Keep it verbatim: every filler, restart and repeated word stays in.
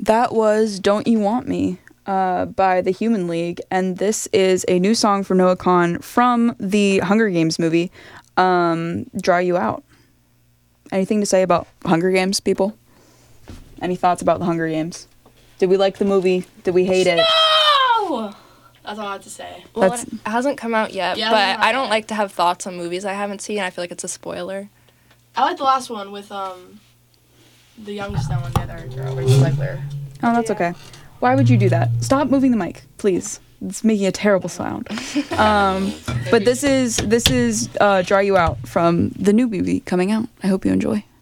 That was Don't You Want Me uh, by the Human League, and this is a new song for Noah Kahan from the Hunger Games movie, um, Draw You Out. Anything to say about Hunger Games, people? Any thoughts about the Hunger Games? Did we like the movie? Did we hate it? No! That's all I have to say. Well, That's- it hasn't come out yet, Yeah, it but hasn't come I out don't yet. like to have thoughts on movies I haven't seen. I feel like it's a spoiler. I like the last one with um the youngest one, the other girl, Rachel Zegler. Oh, that's okay. Why would you do that? Stop moving the mic, please. It's making a terrible sound. Um, but this is this is uh, Draw You Out from the new movie coming out. I hope you enjoy.